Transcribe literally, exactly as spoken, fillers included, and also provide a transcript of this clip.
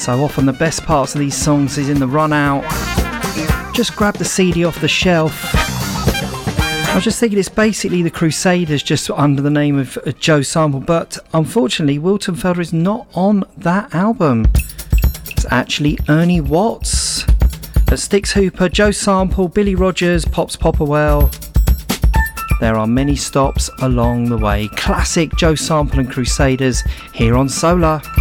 So often the best parts of these songs is in the run out. Just grab the C D off the shelf. I was just thinking it's basically the Crusaders just under the name of Joe Sample, but unfortunately Wilton Felder is not on that album. It's actually Ernie Watts. But Styx Hooper, Joe Sample, Billy Rogers, Pops Popperwell. There are many stops along the way. Classic Joe Sample and Crusaders here on Solar.